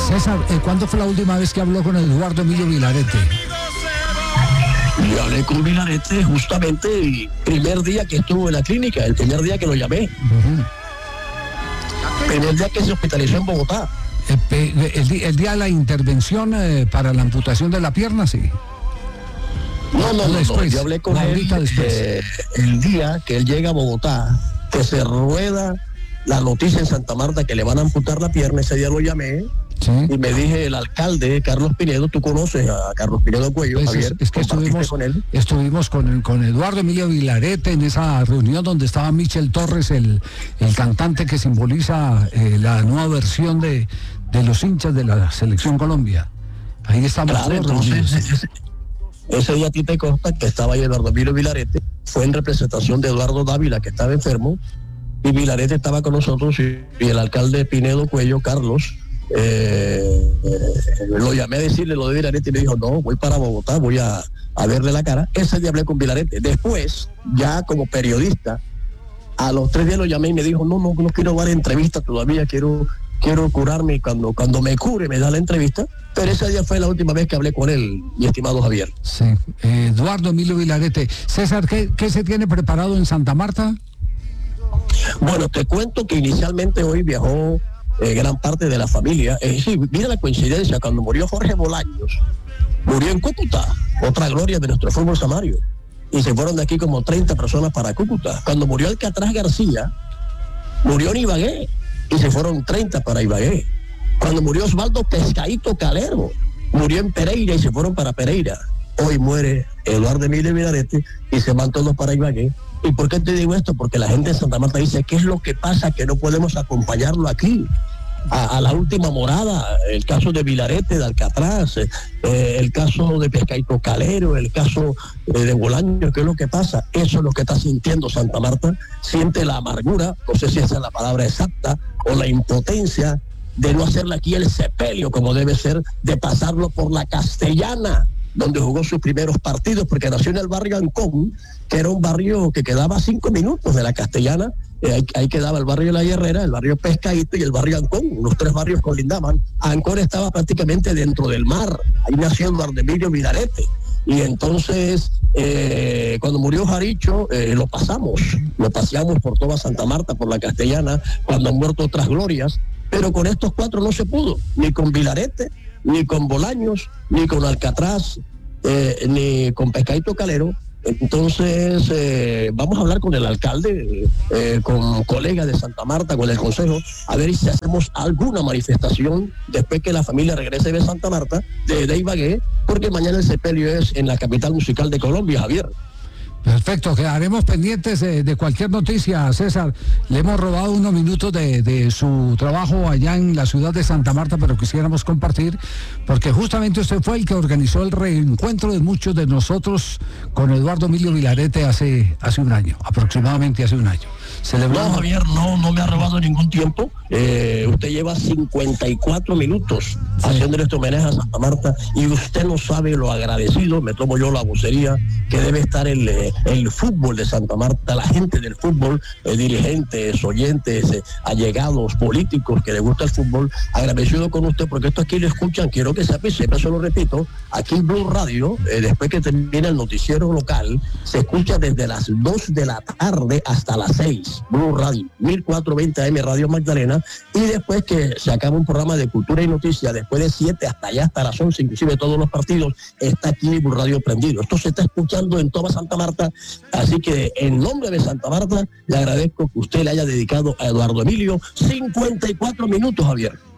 César, ¿cuándo fue la última vez que habló con Eduardo Emilio Vilarete? Yo hablé con Vilarete justamente el primer día que estuvo en la clínica, el primer día que lo llamé. Primer día que se hospitalizó en Bogotá. El día de la intervención para la amputación de la pierna, sí. No, yo hablé con él el día que él llega a Bogotá, que se rueda la noticia en Santa Marta que le van a amputar la pierna. Ese día lo llamé. Sí. Y me dije, el alcalde Carlos Pinedo, tú conoces a Carlos Pinedo Cuello, pues Javier. Es que estuvimos con Eduardo Emilio Vilarete en esa reunión donde estaba Michel Torres, el cantante que simboliza la nueva versión de los hinchas de la Selección Colombia. Ahí estamos. Claro, entonces ese día a ti te consta que estaba ahí Eduardo Emilio Vilarete, fue en representación de Eduardo Dávila, que estaba enfermo, y Vilarete estaba con nosotros, y el alcalde Pinedo Cuello, Carlos, lo llamé a decirle lo de Vilarete y me dijo, no, voy para Bogotá, voy a verle la cara. Ese día hablé con Vilarete. Después, ya como periodista, a los 3 días lo llamé y me dijo, no quiero dar entrevista todavía, quiero curarme, y cuando me cure me da la entrevista. Pero ese día fue la última vez que hablé con él, mi estimado Javier. Sí, Eduardo Emilio Vilarete. César, ¿qué se tiene preparado en Santa Marta? Bueno, te cuento que inicialmente hoy viajó gran parte de la familia. Sí, mira la coincidencia, cuando murió Jorge Bolaños, murió en Cúcuta, otra gloria de nuestro fútbol samario, y se fueron de aquí como 30 personas para Cúcuta. Cuando murió Alcatraz García, murió en Ibagué, y se fueron 30 para Ibagué. Cuando murió Osvaldo Pescadito Calero, murió en Pereira y se fueron para Pereira. Hoy muere Eduardo Emilio Vilarete y se van todos para Ibagué. ¿Y por qué te digo esto? Porque la gente de Santa Marta dice, ¿qué es lo que pasa que no podemos acompañarlo aquí? A la última morada, el caso de Vilarete, de Alcatraz, el caso de Pescadito Calero, el caso de Bolaños, ¿qué es lo que pasa? Eso es lo que está sintiendo Santa Marta, siente la amargura, no sé si esa es la palabra exacta, o la impotencia de no hacerle aquí el sepelio como debe ser, de pasarlo por la Castellana, donde jugó sus primeros partidos, porque nació en el barrio Ancón, que era un barrio que quedaba a 5 minutos de la Castellana. Ahí quedaba el barrio de La Herrera, el barrio Pescadito y el barrio Ancón, los 3 barrios colindaban. Ancón estaba prácticamente dentro del mar, ahí nació Eduardo Emilio Vilarete. Y entonces, cuando murió Jaricho, lo paseamos por toda Santa Marta, por la Castellana, cuando han muerto otras glorias, pero con estos 4 no se pudo, ni con Vilarete, ni con Bolaños, ni con Alcatraz, ni con Pescadito Calero. Entonces vamos a hablar con el alcalde, con colegas de Santa Marta, con el consejo, a ver si hacemos alguna manifestación después que la familia regrese de Santa Marta, de Ibagué, porque mañana el sepelio es en la capital musical de Colombia, Javier. Perfecto, quedaremos pendientes de cualquier noticia, César. Le hemos robado unos minutos de su trabajo allá en la ciudad de Santa Marta, pero quisiéramos compartir, porque justamente usted fue el que organizó el reencuentro de muchos de nosotros con Eduardo Emilio Vilarete hace un año, aproximadamente hace un año. No, Javier, no me ha robado ningún tiempo. Usted lleva 54 minutos haciéndole este homenaje a Santa Marta, y usted no sabe lo agradecido, me tomo yo la vocería, que debe estar el fútbol de Santa Marta, la gente del fútbol, dirigentes, oyentes, allegados, políticos que les gusta el fútbol, agradecido con usted, porque esto aquí lo escuchan, quiero que sepa, siempre se lo repito, aquí en Blue Radio, después que termina el noticiero local, se escucha desde las 2 de la tarde hasta las 6. Blue Radio, 1420 AM Radio Magdalena, y después que se acaba un programa de cultura y noticias, después de 7 hasta allá, hasta las 11, inclusive todos los partidos, está aquí Blue Radio prendido. Esto se está escuchando en toda Santa Marta, así que en nombre de Santa Marta, le agradezco que usted le haya dedicado a Eduardo Emilio 54 minutos, Javier.